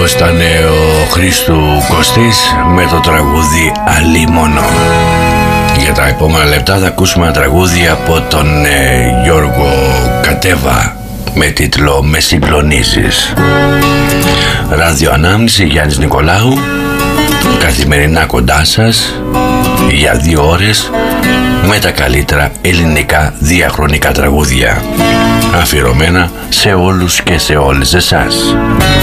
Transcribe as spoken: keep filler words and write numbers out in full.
αυτός ήταν ο Χρήστου Κωστής με το τραγούδι Αλίμονο. Για τα επόμενα λεπτά θα ακούσουμε ένα τραγούδι από τον ε, Γιώργο Κατέβα με τίτλο «Με συγκλονίζεις». Ράδιο Ανάμνηση, Γιάννης Νικολάου, καθημερινά κοντά σας για δύο ώρες με τα καλύτερα ελληνικά διαχρονικά τραγούδια, αφιερωμένα σε όλους και σε όλες εσάς.